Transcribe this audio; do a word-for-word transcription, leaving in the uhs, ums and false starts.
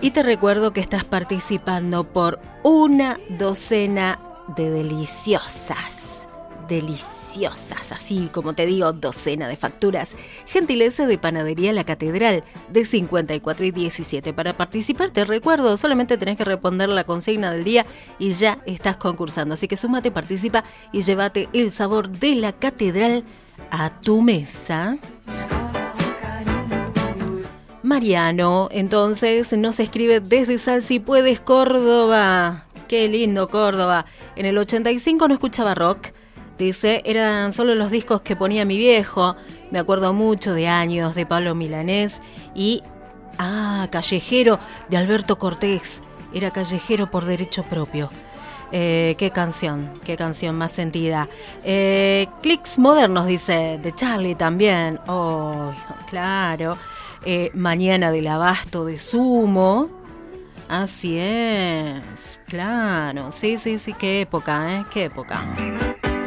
Y te recuerdo que estás participando por una docena de deliciosas, deliciosas, así como te digo, docena de facturas. Gentileza de Panadería La Catedral, de cincuenta y cuatro y diecisiete. Para participar, te recuerdo, solamente tenés que responder la consigna del día y ya estás concursando. Así que súmate, participa y llévate el sabor de La Catedral a tu mesa. Mariano, entonces, nos escribe desde Sal Si Puedes, Córdoba. Qué lindo Córdoba. En el ochenta y cinco no escuchaba rock. Dice, eran solo los discos que ponía mi viejo. Me acuerdo mucho de Años, de Pablo Milanés. Y, ah, Callejero, de Alberto Cortés. Era callejero por derecho propio. Eh, qué canción, qué canción más sentida. Eh, Clicks Modernos, dice, de Charlie también. Oh, claro. Eh, Mañana del Abasto de Sumo. Así es, claro. Sí, sí, sí, qué época, ¿eh? Qué época.